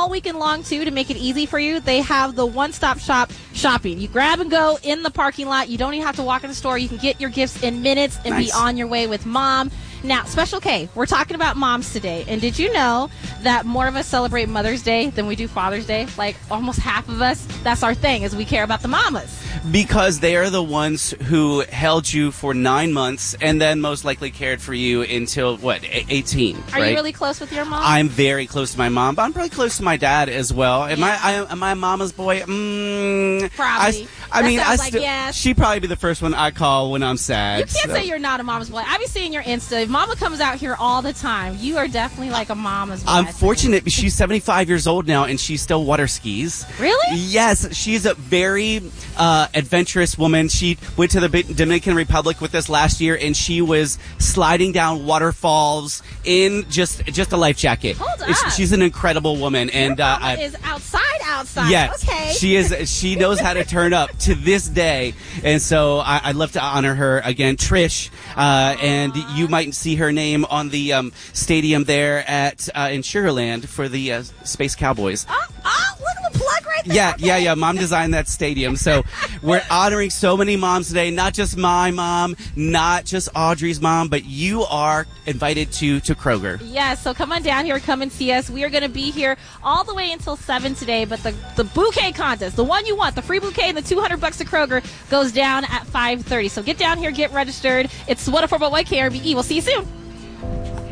all weekend long, too, to make it easy for you. They have the one-stop shop shopping. You grab and go in the parking lot. You don't even have to walk in the store. You can get your gifts in minutes and be on your way with Mom. Now, Special K, we're talking about moms today. And did you know that more of us celebrate Mother's Day than we do Father's Day? Like, almost half of us, that's our thing, is we care about the mamas. Because they are the ones who held you for 9 months and then most likely cared for you until, 18, Are you really close with your mom? I'm very close to my mom, but I'm probably close to my dad as well. Am I a mama's boy? Probably. Yes. She'd probably be the first one I call when I'm sad. You can't say you're not a mama's boy. I be seeing your Insta. If Mama comes out here all the time, you are definitely like a mama's boy. I'm fortunate because she's 75 years old now and she still water skis. Really? Yes. She's a very adventurous woman. She went to the Dominican Republic with us last year and she was sliding down waterfalls in just a life jacket. Hold up. She's an incredible woman. And your mama is outside. Yes. Okay. She is. She knows how to turn up to this day. And so I'd love to honor her again, Trish. And you might see her name on the stadium there in Sugarland for the Space Cowboys. Oh, look at the plug right there. Yeah. Mom designed that stadium. So we're honoring so many moms today, not just my mom, not just Audrey's mom, but you are invited to Kroger. Yes, so come on down here, come and see us. We are going to be here all the way until 7 today, but the bouquet contest, the one you want, the free bouquet and the $200 at Kroger goes down at 5:30. So get down here, get registered. It's 104.1 KRBE. We'll see you soon.